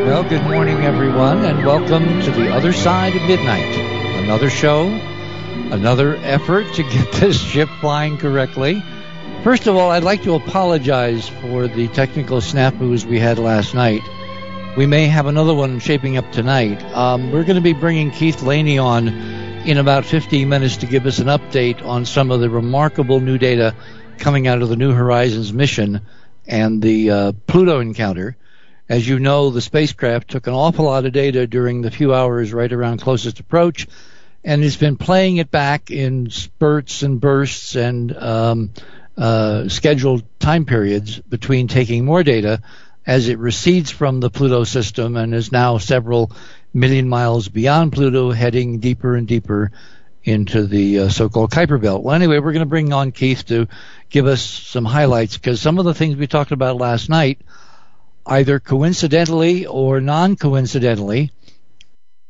Well, good morning, everyone, and welcome to The Other Side of Midnight. Another show, another effort to get this ship flying correctly. First of all, I'd like to apologize for the technical snafus we had last night. We may have another one shaping up tonight. We're going to be bringing Keith Laney on in about 15 minutes to give us an update on some of the remarkable new data coming out of the New Horizons mission and the Pluto encounter. As you know, the spacecraft took an awful lot of data during the few hours right around closest approach, and has been playing it back in spurts and bursts and scheduled time periods between taking more data as it recedes from the Pluto system and is now several million miles beyond Pluto, heading deeper and deeper into the so-called Kuiper Belt. Well, anyway, we're going to bring on Keith to give us some highlights, because some of the things we talked about last night, either coincidentally or non-coincidentally,